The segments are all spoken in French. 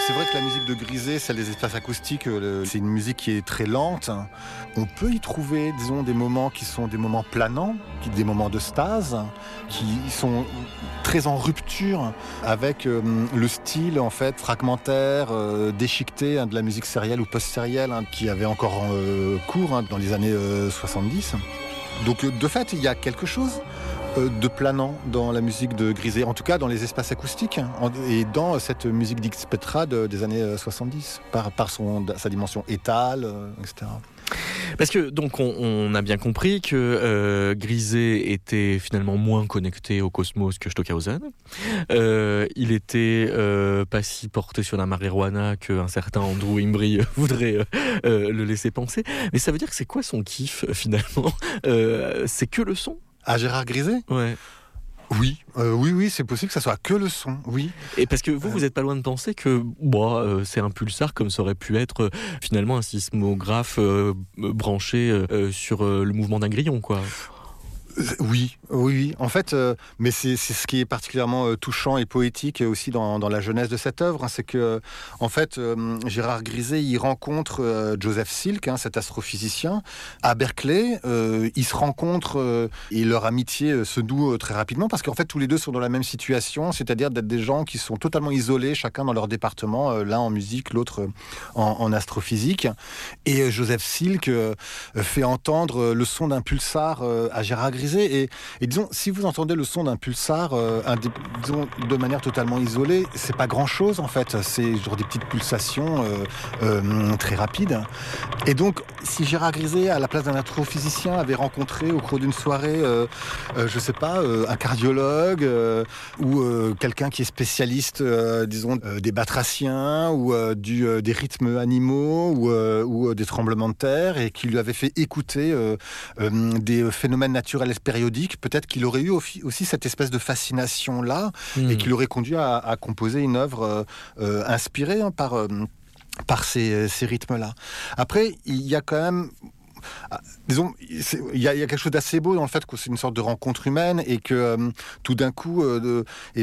c'est vrai que la musique de Grisey, celle des espaces acoustiques, c'est une musique qui est très lente. On peut y trouver, disons, des moments qui sont des moments planants, des moments de stase, qui sont très en rupture avec le style en fait fragmentaire, déchiqueté de la musique sérielle ou post-sérielle qui avait encore cours dans les années 70. Donc de fait, il y a quelque chose de planant dans la musique de Grisey, en tout cas dans les espaces acoustiques et dans cette musique d'X Petra des années 70, par sa dimension étale, etc. Parce que donc on a bien compris que Grisey était finalement moins connecté au cosmos que Stockhausen. Il était pas si porté sur la marijuana qu'un certain Andrew Imbrie voudrait le laisser penser. Mais ça veut dire que c'est quoi son kiff finalement? C'est que le son? À Gérard Grisey ? Ouais. Oui, c'est possible que ça soit que le son, oui. Et parce que vous êtes pas loin de penser que c'est un pulsar comme ça aurait pu être finalement un sismographe branché sur le mouvement d'un grillon, quoi. Oui. En fait, mais c'est ce qui est particulièrement touchant et poétique aussi dans la jeunesse de cette œuvre, c'est que, en fait, Gérard Grisey, il rencontre Joseph Silk, cet astrophysicien, à Berkeley. Ils se rencontrent et leur amitié se noue très rapidement parce qu'en fait, tous les deux sont dans la même situation, c'est-à-dire d'être des gens qui sont totalement isolés, chacun dans leur département, l'un en musique, l'autre en astrophysique. Et Joseph Silk fait entendre le son d'un pulsar à Gérard Grisey. Et disons, si vous entendez le son d'un pulsar, disons, de manière totalement isolée, c'est pas grand-chose en fait. C'est genre des petites pulsations très rapides. Et donc, si Gérard Grisey, à la place d'un astrophysicien, avait rencontré au cours d'une soirée, je sais pas, un cardiologue ou quelqu'un qui est spécialiste, disons, des batraciens ou des rythmes animaux ou des tremblements de terre, et qui lui avait fait écouter des phénomènes naturels périodiques, peut-être qu'il aurait eu aussi cette espèce de fascination-là et qu'il aurait conduit à composer une œuvre inspirée par ces rythmes-là. Après, il y a quand même... Disons, il y a quelque chose d'assez beau dans le fait que c'est une sorte de rencontre humaine et que tout d'un coup, il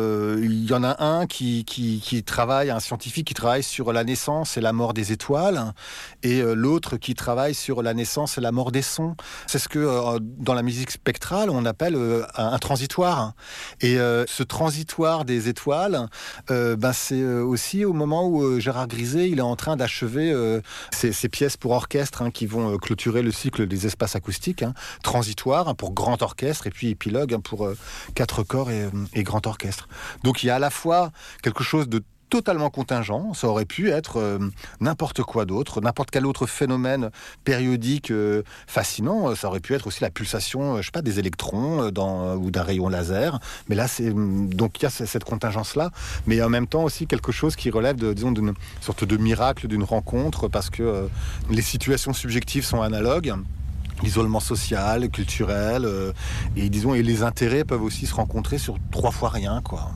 y en a un qui travaille, un scientifique qui travaille sur la naissance et la mort des étoiles, et l'autre qui travaille sur la naissance et la mort des sons. C'est ce que dans la musique spectrale on appelle un transitoire. Et ce transitoire des étoiles, c'est aussi au moment où Gérard Grisey il est en train d'achever ses pièces pour orchestre qui vont clôturer le cycle des espaces acoustiques, transitoire pour grand orchestre et puis épilogue pour 4 corps et grand orchestre. Donc il y a à la fois quelque chose de totalement contingent, ça aurait pu être n'importe quoi d'autre, n'importe quel autre phénomène périodique fascinant, ça aurait pu être aussi la pulsation, je sais pas, des électrons ou d'un rayon laser, mais là donc il y a cette contingence-là, mais en même temps aussi quelque chose qui relève d'une sorte de miracle, d'une rencontre, parce que les situations subjectives sont analogues. L'isolement social, culturel, et disons, et les intérêts peuvent aussi se rencontrer sur 3 fois rien, quoi.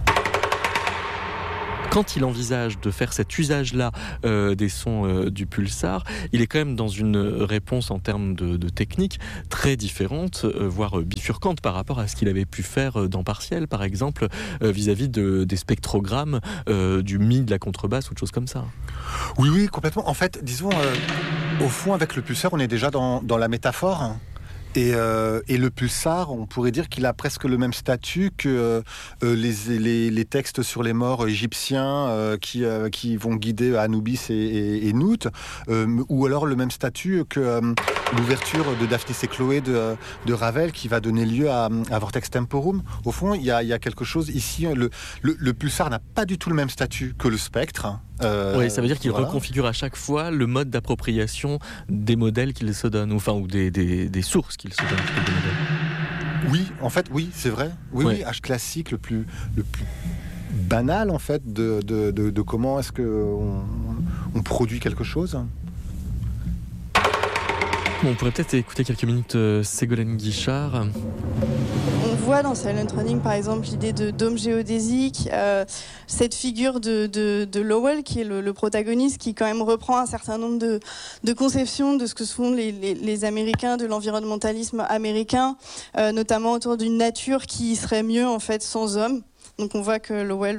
Quand il envisage de faire cet usage-là des sons du pulsar, il est quand même dans une réponse en termes de technique très différente, voire bifurcante par rapport à ce qu'il avait pu faire dans Partiel, par exemple, vis-à-vis des spectrogrammes du mi, de la contrebasse ou de choses comme ça. Oui, complètement. En fait, disons, au fond, avec le pulsar, on est déjà dans la métaphore. Et le pulsar, on pourrait dire qu'il a presque le même statut que les textes sur les morts égyptiens qui vont guider Anubis et Nout, ou alors le même statut que l'ouverture de Daphnis et Chloé de Ravel, qui va donner lieu à Vortex Temporum. Au fond, il y a quelque chose ici. Le pulsar n'a pas du tout le même statut que le spectre. Oui, ça veut dire qu'il reconfigure à chaque fois le mode d'appropriation des modèles qu'il se donne, ou des sources qu'il se donne. Des modèles. Oui, en fait, oui, c'est vrai. Oui, H classique, le plus banal, en fait, de comment est-ce qu'on produit quelque chose. Bon, on pourrait peut-être écouter quelques minutes Ségolène Guichard. On voit dans Silent Running, par exemple, l'idée de dôme géodésique, cette figure de Lowell, qui est le protagoniste, qui quand même reprend un certain nombre de conceptions de ce que sont les Américains, de l'environnementalisme américain, notamment autour d'une nature qui serait mieux en fait sans hommes. Donc on voit que Lowell va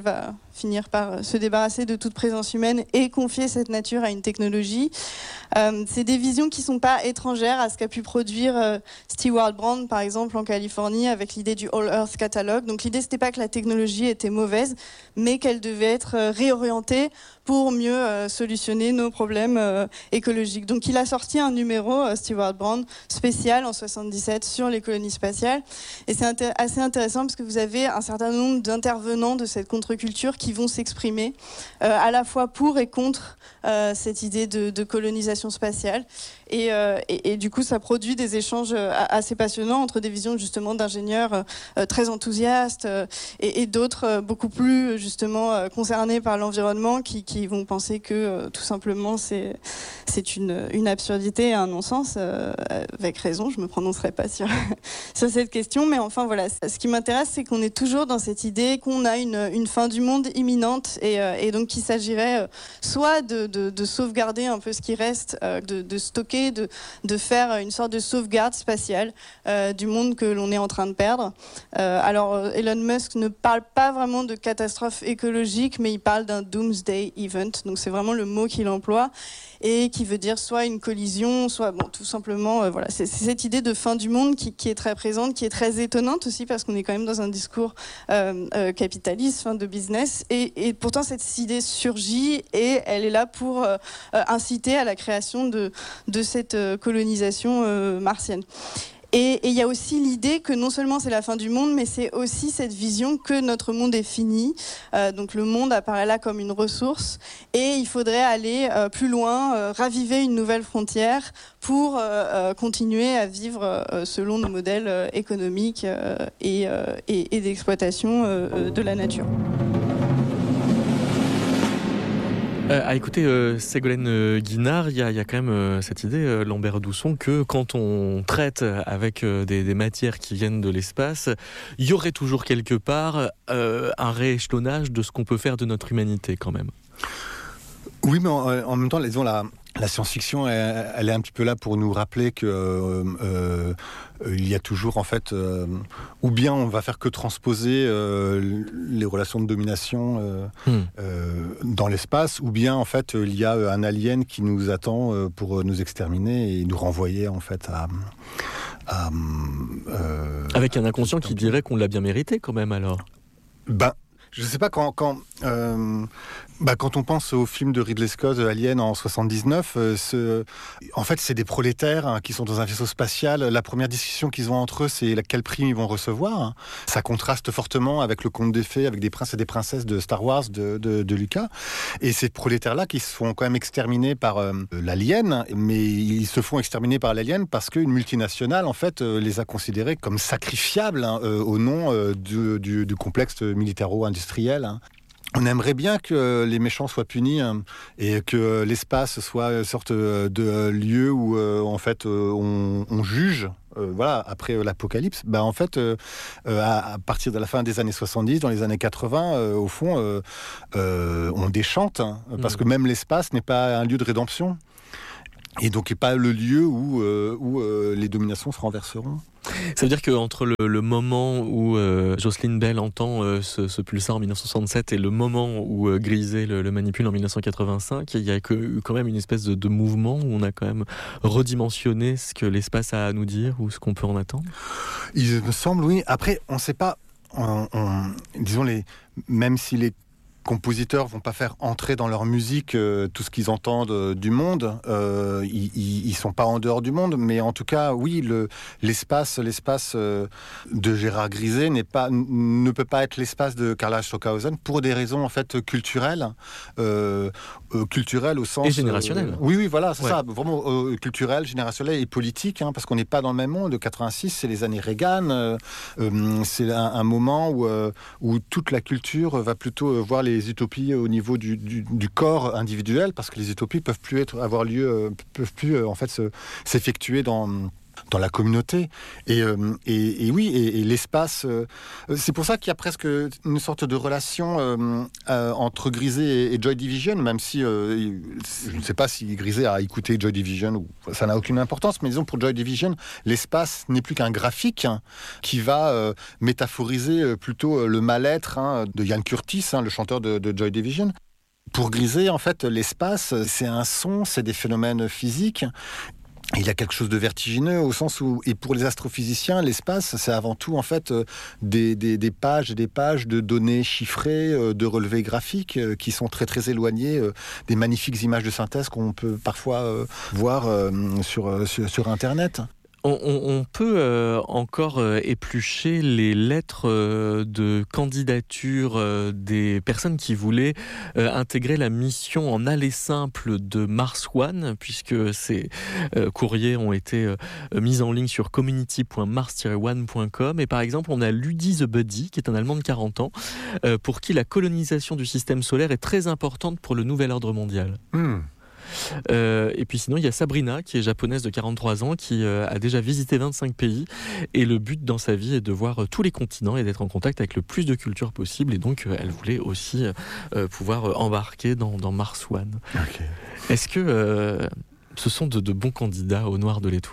finir par se débarrasser de toute présence humaine et confier cette nature à une technologie. C'est des visions qui ne sont pas étrangères à ce qu'a pu produire Stewart Brand, par exemple, en Californie, avec l'idée du All Earth Catalog. Donc l'idée, c'était pas que la technologie était mauvaise, mais qu'elle devait être réorientée pour mieux solutionner nos problèmes écologiques. Donc il a sorti un numéro, Stewart Brand, spécial en 77 sur les colonies spatiales. Et c'est assez intéressant parce que vous avez un certain nombre d'intervenants de cette contre-culture qui vont s'exprimer à la fois pour et contre cette idée de colonisation spatiale. Et du coup, ça produit des échanges assez passionnants entre des visions justement d'ingénieurs très enthousiastes et d'autres beaucoup plus justement concernés par l'environnement qui vont penser que tout simplement c'est une absurdité et un non-sens, avec raison. Je me prononcerai pas sur cette question, mais enfin voilà. Ce qui m'intéresse, c'est qu'on est toujours dans cette idée qu'on a une fin du monde imminente et donc qu'il s'agirait soit de sauvegarder un peu ce qui reste, de stocker, de faire une sorte de sauvegarde spatiale du monde que l'on est en train de perdre. Alors Elon Musk ne parle pas vraiment de catastrophe écologique, mais il parle d'un doomsday event, donc c'est vraiment le mot qu'il emploie et qui veut dire soit une collision, soit tout simplement voilà, c'est cette idée de fin du monde qui est très présente, qui est très étonnante aussi parce qu'on est quand même dans un discours capitaliste, de business, et pourtant cette idée surgit et elle est là pour inciter à la création de cette colonisation martienne. Et il y a aussi l'idée que non seulement c'est la fin du monde, mais c'est aussi cette vision que notre monde est fini. Donc le monde apparaît là comme une ressource et il faudrait aller plus loin, raviver une nouvelle frontière pour continuer à vivre selon nos modèles économiques et d'exploitation de la nature. À écouter Ségolène Guinard, il y a quand même cette idée, Lambert Dousson, que quand on traite avec des matières qui viennent de l'espace, il y aurait toujours quelque part un rééchelonnage de ce qu'on peut faire de notre humanité quand même. Oui, mais en même temps, disons, la science-fiction, elle est un petit peu là pour nous rappeler que il y a toujours, en fait, ou bien on va faire que transposer les relations de domination dans l'espace, ou bien, en fait, il y a un alien qui nous attend pour nous exterminer et nous renvoyer, en fait, avec un inconscient qui dirait qu'on l'a bien mérité, quand même, alors. Je sais pas, quand on pense au film de Ridley Scott, Alien, en 79, en fait, c'est des prolétaires qui sont dans un vaisseau spatial. La première discussion qu'ils ont entre eux, c'est quel prix ils vont recevoir. Ça contraste fortement avec le conte des fées, avec des princes et des princesses de Star Wars de Lucas. Et ces prolétaires-là qui se font quand même exterminer par l'alien, mais ils se font exterminer par l'alien parce qu'une multinationale, en fait, les a considérés comme sacrifiables au nom du complexe militaro-industriel. On aimerait bien que les méchants soient punis et que l'espace soit une sorte de lieu où en fait on juge. Voilà, après l'apocalypse, en fait, à partir de la fin des années 70, dans les années 80, au fond, on déchante, parce que même l'espace n'est pas un lieu de rédemption. Et donc, n'est pas le lieu où les dominations se renverseront. Ça veut dire qu'entre le moment où Jocelyn Bell entend ce pulsar en 1967 et le moment où Grisé le manipule en 1985, il y a quand même une espèce de mouvement où on a quand même redimensionné ce que l'espace a à nous dire ou ce qu'on peut en attendre. Il me semble, oui. Après, on ne sait pas, disons, même si les compositeurs vont pas faire entrer dans leur musique tout ce qu'ils entendent du monde. Ils sont pas en dehors du monde, mais en tout cas, oui, l'espace de Gérard Grisé ne peut pas être l'espace de Karl Stockhausen pour des raisons en fait culturelles au sens et générationnel. Oui, voilà, c'est ça, vraiment culturel, générationnel et politique, parce qu'on n'est pas dans le même monde. 86, c'est les années Reagan, c'est un moment où toute la culture va plutôt voir les utopies au niveau du corps individuel, parce que les utopies peuvent plus en fait s'effectuer dans la communauté. Et oui, et l'espace... c'est pour ça qu'il y a presque une sorte de relation entre Grisé et Joy Division, même si je ne sais pas si Grisé a écouté Joy Division, ou ça n'a aucune importance, mais disons pour Joy Division, l'espace n'est plus qu'un graphique qui va métaphoriser plutôt le mal-être de Ian Curtis, le chanteur de Joy Division. Pour Grisé, en fait, l'espace, c'est un son, c'est des phénomènes physiques. Il y a quelque chose de vertigineux au sens où, et pour les astrophysiciens, l'espace, c'est avant tout en fait des pages et des pages de données chiffrées, de relevés graphiques qui sont très très éloignés des magnifiques images de synthèse qu'on peut parfois voir sur Internet. On peut encore éplucher les lettres de candidature des personnes qui voulaient intégrer la mission en aller simple de Mars One, puisque ces courriers ont été mis en ligne sur community.mars-one.com. Et par exemple, on a Ludi the Buddy, qui est un Allemand de 40 ans, pour qui la colonisation du système solaire est très importante pour le nouvel ordre mondial. Et puis sinon il y a Sabrina qui est japonaise de 43 ans qui a déjà visité 25 pays et le but dans sa vie est de voir tous les continents et d'être en contact avec le plus de cultures possible et donc elle voulait aussi pouvoir embarquer dans Mars One. Okay. Est-ce que ce sont de bons candidats au Noir de l'Étoile ?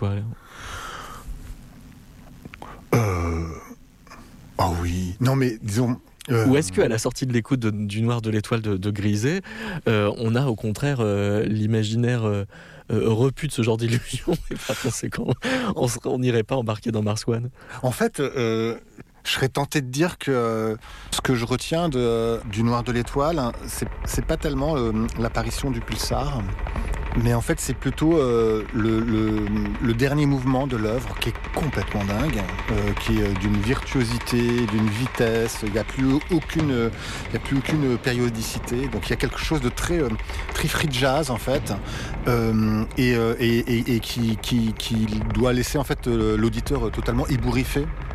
Oh oui, non mais disons... Ou est-ce qu'à la sortie de l'écoute du Noir de l'Étoile de Grisé, on a au contraire l'imaginaire repu de ce genre d'illusion et par conséquent, on n'irait pas embarquer dans Mars One ? En fait, je serais tenté de dire que ce que je retiens du Noir de l'Étoile, c'est pas tellement l'apparition du pulsar, mais en fait c'est plutôt le dernier mouvement de l'œuvre qui est complètement dingue, qui est d'une virtuosité, d'une vitesse. Il n'y a plus aucune périodicité. Donc il y a quelque chose de très free jazz en fait, et qui doit laisser en fait l'auditeur totalement ébouriffé